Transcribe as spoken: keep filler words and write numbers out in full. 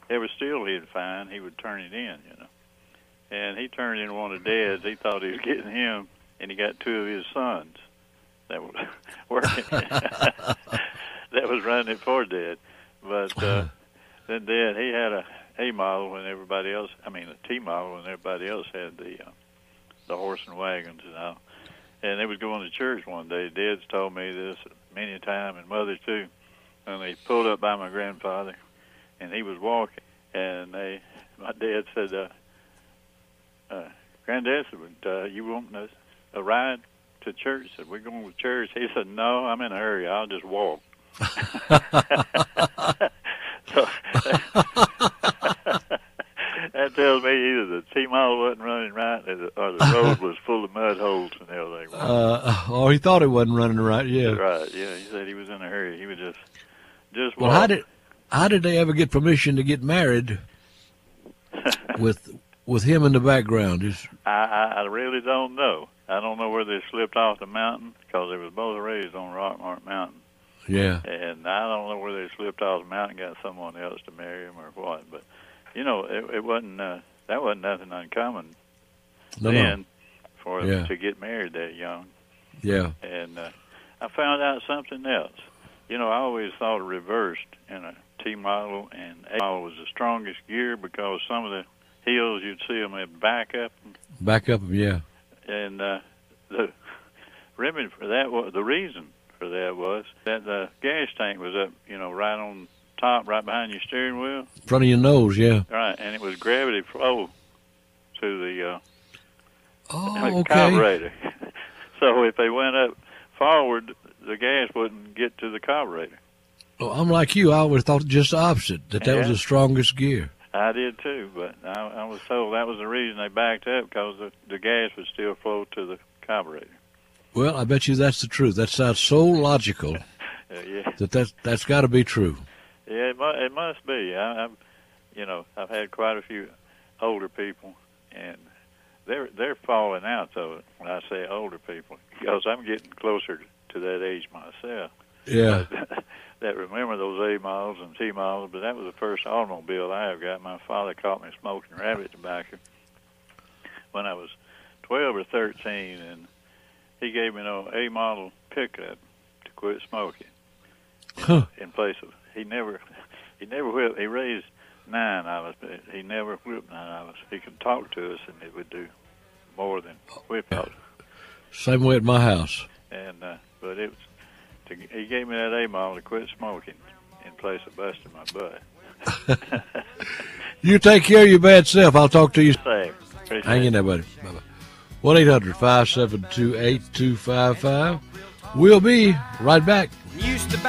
every steel he'd find, he would turn it in, you know. And he turned in one of Dad's. He thought he was getting him, and he got two of his sons that were working. That was running it for Dad. But uh, then Dad, he had a A model when everybody else, I mean a T model when everybody else had the uh, the horse and wagons and all. And they was going to church one day. Dad's told me this many times, and Mother too. And they pulled up by my grandfather, and he was walking. And they, my dad said, uh, uh, "Granddad, said, uh, you want a, a ride to church?" I said, "We're going to church." He said, "No, I'm in a hurry. I'll just walk." So that tells me either the T-model wasn't running right, or the, or the road was full of mud holes and everything. Uh, or he thought it wasn't running right. Yeah, right. Yeah, he said he was in a hurry. He was just just. Well, walk. how did how did they ever get permission to get married with with him in the background? Is I, I I really don't know. I don't know where they slipped off the mountain, because they was both raised on Rockmart Mountain. Yeah. And I don't know where they slipped off the mountain and got someone else to marry him or what. But, you know, it, it wasn't, uh, that wasn't nothing uncommon no, then no. for yeah. them to get married that young. Yeah. And uh, I found out something else. You know, I always thought it reversed in a T model, and A model was the strongest gear because some of the hills you'd see them at back up. Back up, yeah. And uh, the remedy for that was, the reason for that was that the gas tank was up, you know, right on top, right behind your steering wheel. In front of your nose, yeah. Right, and it was gravity flow to the uh, oh, okay. carburetor. So if they went up forward, the gas wouldn't get to the carburetor. Well, I'm like you. I always thought just the opposite, that that yeah. was the strongest gear. I did too, but I, I was told that was the reason they backed up, because the, the gas would still flow to the carburetor. Well, I bet you that's the truth. That sounds so logical uh, yeah. that that's, that's got to be true. Yeah, it, mu- it must be. I, I'm, you know, I've had quite a few older people, and they're they're falling out though when I say older people, because I'm getting closer to that age myself. Yeah. But, that remember those A models and T models, but that was the first automobile I ever got. My father caught me smoking rabbit tobacco when I was twelve or thirteen, and he gave me an old A model pickup to quit smoking. Huh. In place of, he never, he never whipped. He raised nine of us, but he never whipped nine of us. He could talk to us, and it would do more than whip out. Same way at my house. And uh, but it was. To, he gave me that A model to quit smoking in place of busting my butt. You take care of your bad self. I'll talk to you. Same. Hang in there, buddy. Bye-bye. one eight hundred five seven two eight two five five. We'll be right back.